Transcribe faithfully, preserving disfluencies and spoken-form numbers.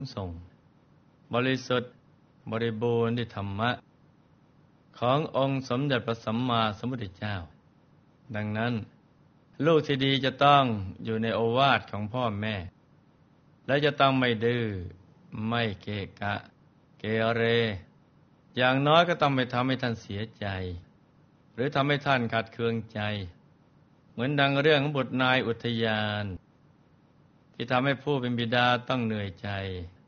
ส่งบริสุทธิ์บริบูรณ์ด้วยธรรมะขององค์สมเด็จพระสัมมาสัมพุทธเจ้าดังนั้นลูกที่ดีจะต้องอยู่ในโอวาทของพ่อแม่และจะต้องไม่ดื้อไม่เกะกะเกเรอย่างน้อยก็ต้องไม่ทำให้ท่านเสียใจหรือทำให้ท่านขัดเคืองใจเหมือนดังเรื่องของบุตรนายอุทยานที่ทำให้ผู้เป็นบิดาต้องเหนื่อยใจ